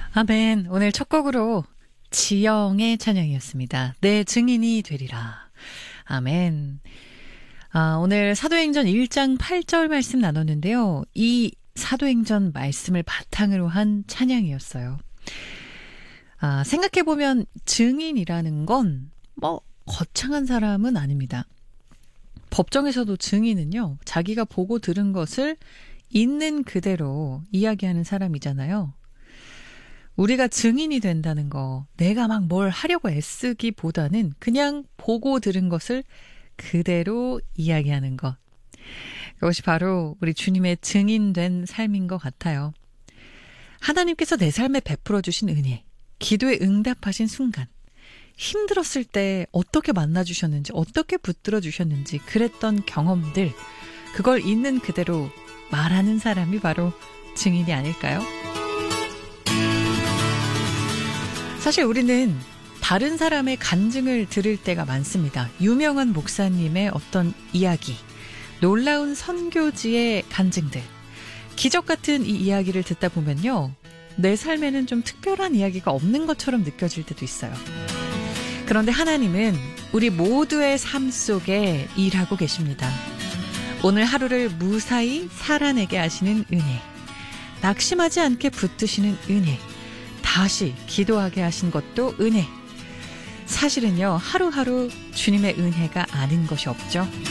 아멘. 오늘 첫 곡으로 지영의 찬양이었습니다. 내 증인이 되리라. 아멘. 오늘 사도행전 1장 8절 말씀 나눴는데요. 이 사도행전 말씀을 바탕으로 한 찬양이었어요. 생각해보면 증인이라는 건 거창한 사람은 아닙니다. 법정에서도 증인은요, 자기가 보고 들은 것을 있는 그대로 이야기하는 사람이잖아요. 우리가 증인이 된다는 거, 내가 막 뭘 하려고 애쓰기보다는 그냥 보고 들은 것을 그대로 이야기하는 것. 그것이 바로 우리 주님의 증인된 삶인 것 같아요. 하나님께서 내 삶에 베풀어 주신 은혜, 기도에 응답하신 순간, 힘들었을 때 어떻게 만나주셨는지, 어떻게 붙들어 주셨는지 그랬던 경험들, 그걸 있는 그대로 말하는 사람이 바로 증인이 아닐까요? 사실 우리는 다른 사람의 간증을 들을 때가 많습니다. 유명한 목사님의 어떤 이야기, 놀라운 선교지의 간증들, 기적 같은 이 이야기를 듣다 보면요, 내 삶에는 좀 특별한 이야기가 없는 것처럼 느껴질 때도 있어요. 그런데 하나님은 우리 모두의 삶 속에 일하고 계십니다. 오늘 하루를 무사히 살아내게 하시는 은혜, 낙심하지 않게 붙드시는 은혜, 다시 기도하게 하신 것도 은혜. 사실은요, 하루하루 주님의 은혜가 아닌 것이 없죠.